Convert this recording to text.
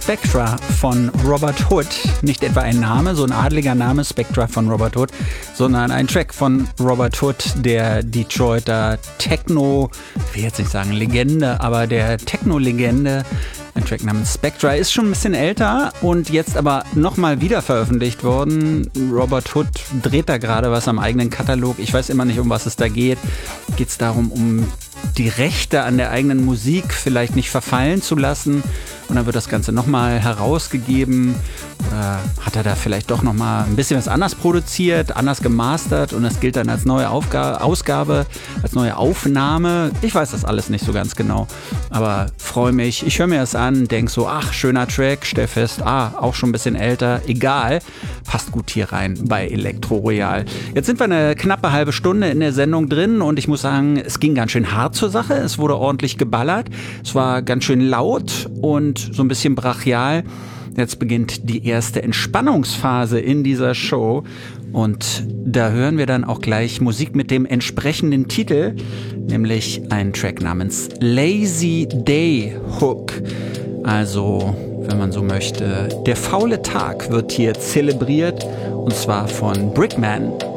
Spectra von Robert Hood. Nicht etwa ein Name, so ein adliger Name, Spectra von Robert Hood, sondern ein Track von Robert Hood, der Detroiter Techno, ich will jetzt nicht sagen Legende, aber der Techno-Legende. Ein Track namens Spectra ist schon ein bisschen älter und jetzt aber nochmal wieder veröffentlicht worden. Robert Hood dreht da gerade was am eigenen Katalog. Ich weiß immer nicht, um was es da geht. Geht es darum, um die Rechte an der eigenen Musik vielleicht nicht verfallen zu lassen. Und dann wird das Ganze nochmal herausgegeben. Oder hat er da vielleicht doch nochmal ein bisschen was anders produziert, anders gemastert und das gilt dann als neue Ausgabe, als neue Aufnahme. Ich weiß das alles nicht so ganz genau, aber freue mich. Ich höre mir das an, denke so, ach, schöner Track, stell fest, auch schon ein bisschen älter, egal, passt gut hier rein bei Elektro Royal. Jetzt sind wir eine knappe halbe Stunde in der Sendung drin und ich muss sagen, es ging ganz schön hart zur Sache. Es wurde ordentlich geballert, es war ganz schön laut und so ein bisschen brachial. Jetzt beginnt die erste Entspannungsphase in dieser Show und da hören wir dann auch gleich Musik mit dem entsprechenden Titel, nämlich einen Track namens Lazy Day Hook. Also, wenn man so möchte, der faule Tag wird hier zelebriert und zwar von Brickman.